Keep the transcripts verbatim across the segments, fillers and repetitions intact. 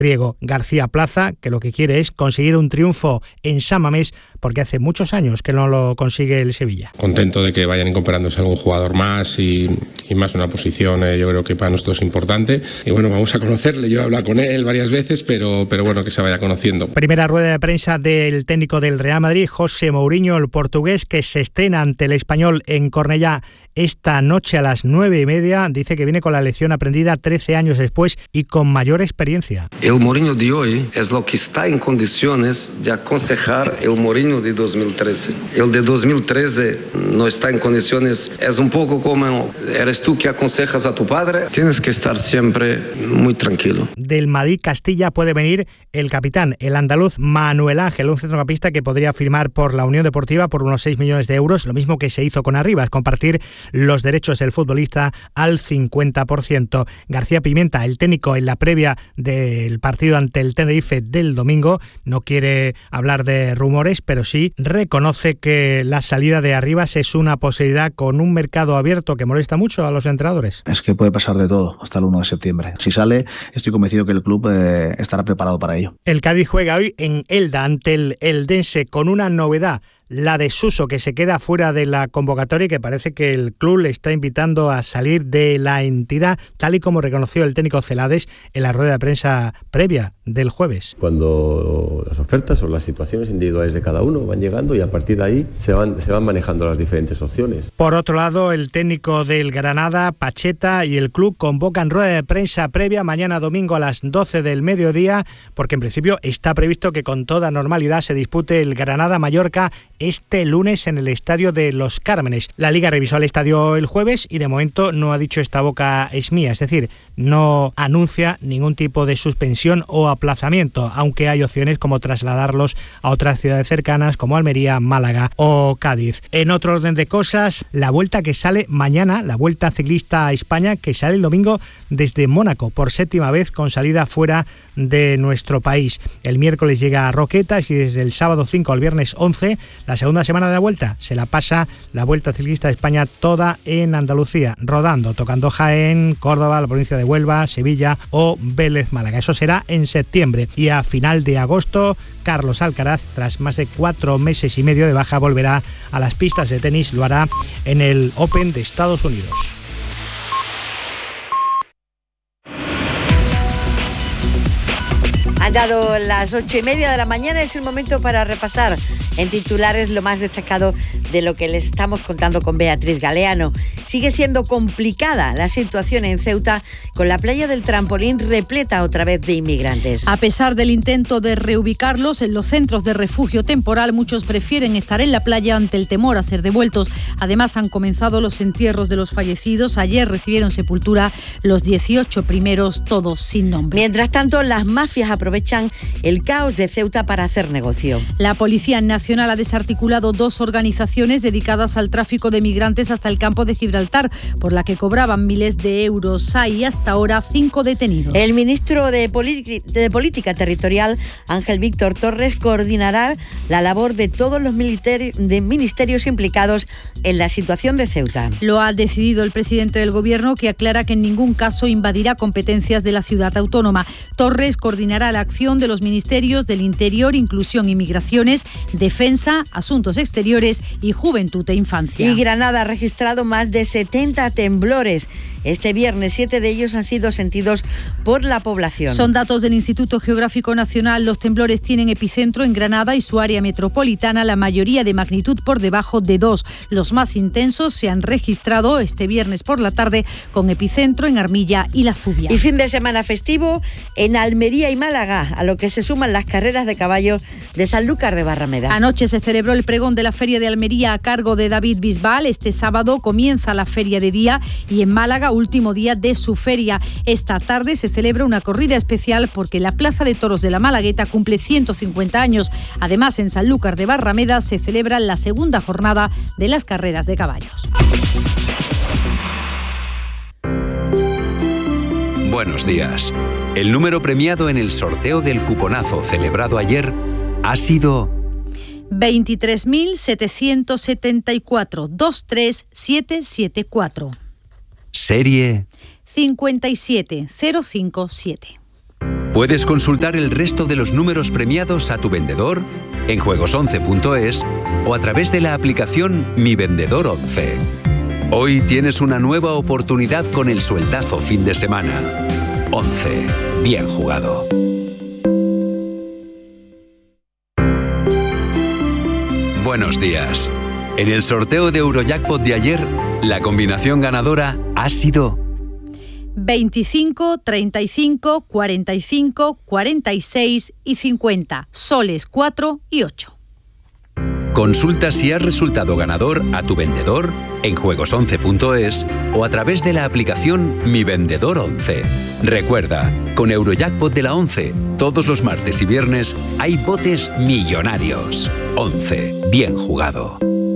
griego García Plaza, que lo que quiere es conseguir un triunfo en San Mamés, porque hace muchos años que no lo consigue el Sevilla. Contento de que vayan incorporándose algún jugador más y, y más una posición, eh, yo creo que para nosotros es importante. Y bueno, vamos a conocerle, yo he hablado con él varias veces, pero, pero bueno, que se vaya conociendo. Primera rueda de prensa del técnico del Real Madrid, José Mourinho, el portugués, que se estrena ante el Español en Cornellá esta noche a las nueve y media. Dice que viene con la lección aprendida trece años después y con mayor experiencia. El Mourinho de hoy es lo que está en condiciones de aconsejar el Mourinho de dos mil trece. El de dos mil trece no está en condiciones, es un poco como eres tú que aconsejas a tu padre. Tienes que estar siempre muy tranquilo. Del Madrid Castilla puede venir el capitán, el andaluz Manuel Ángel, un centrocampista que podría firmar por la Unión Deportiva por unos seis millones de euros, lo mismo que se hizo con Arribas, compartir los derechos del futbolista al cincuenta por ciento. García Pimienta, el técnico en la previa del partido ante el Tenerife del domingo, no quiere hablar de rumores, pero sí reconoce que la salida de Arribas es una posibilidad con un mercado abierto que molesta mucho a los entrenadores. Es que puede pasar de todo hasta el uno de septiembre. Si sale, estoy convencido que el club eh, estará preparado para ello. El Cádiz juega hoy en Elda ante el Eldense con una novedad, la de Suso, que se queda fuera de la convocatoria y que parece que el club le está invitando a salir de la entidad, tal y como reconoció el técnico Celades en la rueda de prensa previa del jueves. Cuando las ofertas o las situaciones individuales de cada uno van llegando y a partir de ahí se van, se van manejando las diferentes opciones. Por otro lado, el técnico del Granada, Pacheta, y el club convocan rueda de prensa previa mañana domingo a las doce del mediodía, porque en principio está previsto que con toda normalidad se dispute el Granada-Mallorca este lunes en el Estadio de los Cármenes. La Liga revisó el estadio el jueves y de momento no ha dicho esta boca es mía, es decir, no anuncia ningún tipo de suspensión o aplazamiento, aunque hay opciones como trasladarlos a otras ciudades cercanas como Almería, Málaga o Cádiz. En otro orden de cosas, la vuelta que sale mañana, la Vuelta Ciclista a España, que sale el domingo desde Mónaco, por séptima vez con salida fuera de nuestro país. El miércoles llega a Roquetas y desde el sábado cinco al viernes once, la segunda semana de la vuelta se la pasa la Vuelta Ciclista de España toda en Andalucía, rodando, tocando Jaén, Córdoba, la provincia de Huelva, Sevilla o Vélez Málaga. Eso será en septiembre. Y a final de agosto, Carlos Alcaraz, tras más de cuatro meses y medio de baja, volverá a las pistas de tenis. Lo hará en el Open de Estados Unidos. Han dado las ocho y media de la mañana, es el momento para repasar en titulares lo más destacado de lo que les estamos contando con Beatriz Galeano. Sigue siendo complicada la situación en Ceuta, con la playa del Trampolín repleta otra vez de inmigrantes. A pesar del intento de reubicarlos en los centros de refugio temporal, muchos prefieren estar en la playa ante el temor a ser devueltos. Además, han comenzado los entierros de los fallecidos. Ayer recibieron sepultura los dieciocho primeros, todos sin nombre. Mientras tanto, las mafias aprovechan el caos de Ceuta para hacer negocio. La Policía Nacional ha desarticulado dos organizaciones dedicadas al tráfico de migrantes hasta el campo de Gibraltar, por la que cobraban miles de euros. Hay hasta ahora cinco detenidos. El ministro de, Politi- de Política Territorial, Ángel Víctor Torres, coordinará la labor de todos los militeri- de ministerios implicados en la situación de Ceuta. Lo ha decidido el presidente del Gobierno, que aclara que en ningún caso invadirá competencias de la ciudad autónoma. Torres coordinará la acción de los ministerios del Interior, Inclusión y Migraciones, Defensa, Asuntos Exteriores y Juventud e Infancia. Y Granada ha registrado más de setenta temblores. Este viernes, siete de ellos han sido sentidos por la población. Son datos del Instituto Geográfico Nacional. Los temblores tienen epicentro en Granada y su área metropolitana, la mayoría de magnitud por debajo de dos. Los más intensos se han registrado este viernes por la tarde, con epicentro en Armilla y La Zubia. Y fin de semana festivo en Almería y Málaga, a lo que se suman las carreras de caballos de Sanlúcar de Barrameda. Anoche se celebró el pregón de la Feria de Almería a cargo de David Bisbal. Este sábado comienza la Feria de Día y en Málaga, último día de su feria. Esta tarde se celebra una corrida especial porque la Plaza de Toros de la Malagueta cumple ciento cincuenta años. Además, en Sanlúcar de Barrameda se celebra la segunda jornada de las carreras de caballos. Buenos días. El número premiado en el sorteo del cuponazo celebrado ayer ha sido veintitrés mil setecientos setenta y cuatro, dos tres siete siete cuatro. Serie cincuenta y siete cero cinco siete. Puedes consultar el resto de los números premiados a tu vendedor en juegos once punto es o a través de la aplicación Mi Vendedor once. Hoy tienes una nueva oportunidad con el sueldazo fin de semana. once. Bien jugado. Buenos días. En el sorteo de Eurojackpot de ayer, la combinación ganadora ha sido veinticinco, treinta y cinco, cuarenta y cinco, cuarenta y seis y cincuenta, soles cuatro y ocho. Consulta si has resultado ganador a tu vendedor en juegos once punto es o a través de la aplicación Mi Vendedor once. Recuerda, con Eurojackpot de la once, todos los martes y viernes hay botes millonarios. once. Bien jugado.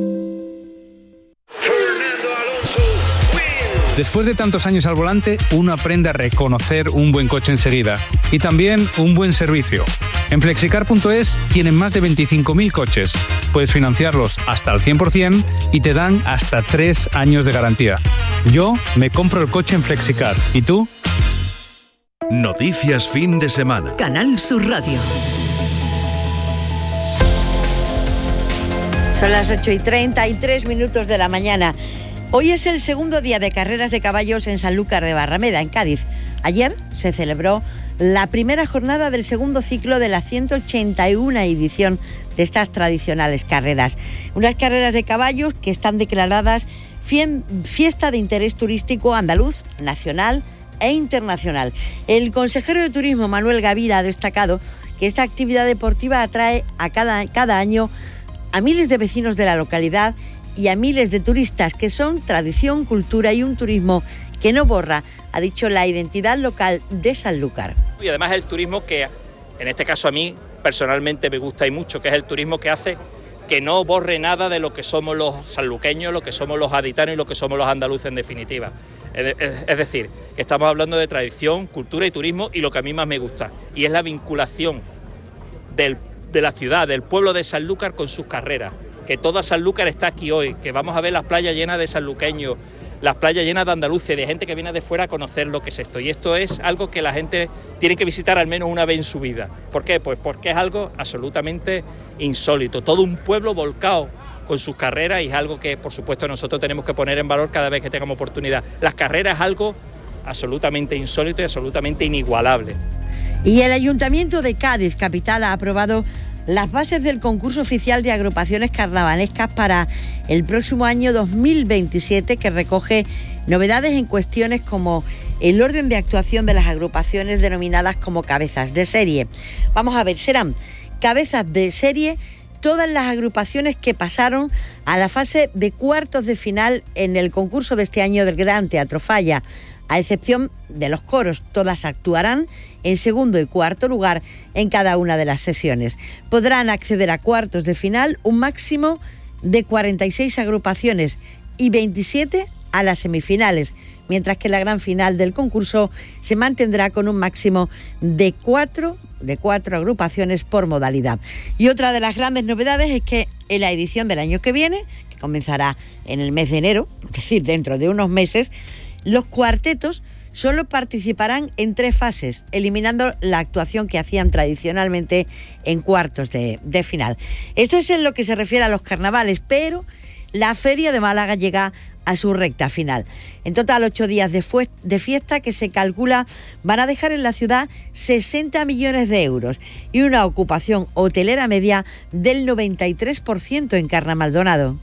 Después de tantos años al volante, uno aprende a reconocer un buen coche enseguida y también un buen servicio. En flexicar punto es tienen más de veinticinco mil coches. Puedes financiarlos hasta al cien por ciento y te dan hasta tres años de garantía. Yo me compro el coche en Flexicar. ¿Y tú? Noticias fin de semana. Canal Sur Radio. Son las ocho y treinta y tres minutos de la mañana. Hoy es el segundo día de carreras de caballos en Sanlúcar de Barrameda, en Cádiz. Ayer se celebró la primera jornada del segundo ciclo de la ciento ochenta y una edición de estas tradicionales carreras. Unas carreras de caballos que están declaradas fiesta de interés turístico andaluz, nacional e internacional. El consejero de Turismo, Manuel Gavira, ha destacado que esta actividad deportiva atrae a cada, cada año a miles de vecinos de la localidad y a miles de turistas, que son tradición, cultura y un turismo que no borra, ha dicho, la identidad local de Sanlúcar. Y además el turismo que, en este caso a mí personalmente me gusta y mucho, que es el turismo que hace que no borre nada de lo que somos los sanluqueños, lo que somos los gaditanos y lo que somos los andaluces en definitiva. Es, es, es decir, que estamos hablando de tradición, cultura y turismo, y lo que a mí más me gusta, y es la vinculación del, de la ciudad, del pueblo de Sanlúcar con sus carreras. Que toda Sanlúcar está aquí hoy, que vamos a ver las playas llenas de sanluqueños, las playas llenas de andaluces, de gente que viene de fuera a conocer lo que es esto. Y esto es algo que la gente tiene que visitar al menos una vez en su vida. ¿Por qué? Pues porque es algo absolutamente insólito. Todo un pueblo volcado con sus carreras, y es algo que, por supuesto, nosotros tenemos que poner en valor cada vez que tengamos oportunidad. Las carreras es algo absolutamente insólito y absolutamente inigualable. Y el Ayuntamiento de Cádiz, capital, ha aprobado las bases del concurso oficial de agrupaciones carnavalescas para el próximo año dos mil veintisiete, que recoge novedades en cuestiones como el orden de actuación de las agrupaciones denominadas como cabezas de serie. Vamos a ver, serán cabezas de serie todas las agrupaciones que pasaron a la fase de cuartos de final en el concurso de este año del Gran Teatro Falla. A excepción de los coros, todas actuarán en segundo y cuarto lugar en cada una de las sesiones. Podrán acceder a cuartos de final un máximo de cuarenta y seis agrupaciones y veintisiete a las semifinales, mientras que la gran final del concurso se mantendrá con un máximo de cuatro, de cuatro agrupaciones por modalidad. Y otra de las grandes novedades es que en la edición del año que viene, que comenzará en el mes de enero, es decir, dentro de unos meses, los cuartetos solo participarán en tres fases, eliminando la actuación que hacían tradicionalmente en cuartos de, de final. Esto es en lo que se refiere a los carnavales, pero la Feria de Málaga llega a su recta final. En total, ocho días de, fue- de fiesta que se calcula van a dejar en la ciudad sesenta millones de euros y una ocupación hotelera media del noventa y tres por ciento en Carnamaldonado.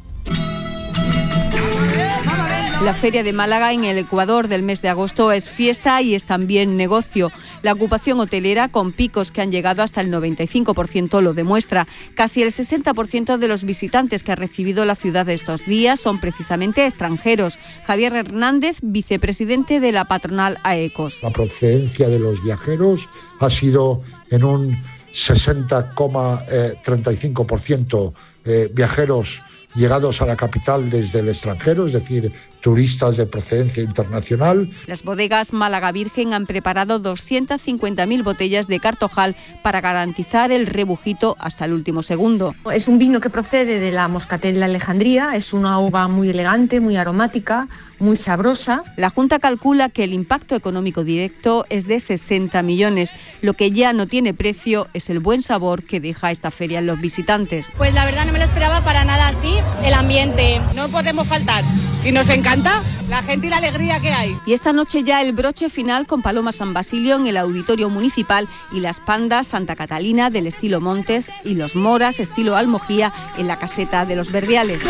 La Feria de Málaga en el Ecuador del mes de agosto es fiesta y es también negocio. La ocupación hotelera, con picos que han llegado hasta el noventa y cinco por ciento, lo demuestra. Casi el sesenta por ciento de los visitantes que ha recibido la ciudad estos días son precisamente extranjeros. Javier Hernández, vicepresidente de la patronal AECOS. La procedencia de los viajeros ha sido en un sesenta coma treinta y cinco por ciento eh, viajeros llegados a la capital desde el extranjero, es decir, turistas de procedencia internacional. Las bodegas Málaga Virgen han preparado doscientas cincuenta mil botellas de Cartojal para garantizar el rebujito hasta el último segundo. Es un vino que procede de la Moscatel Alejandría, es una uva muy elegante, muy aromática, muy sabrosa. La Junta calcula que el impacto económico directo es de sesenta millones. Lo que ya no tiene precio es el buen sabor que deja esta feria en los visitantes. Pues la verdad no me lo esperaba para nada así. El ambiente, no podemos faltar. Y nos encanta la gente y la alegría que hay. Y esta noche ya el broche final con Paloma San Basilio en el Auditorio Municipal y las pandas Santa Catalina del estilo Montes y los moras estilo Almojía en la caseta de los Verdiales.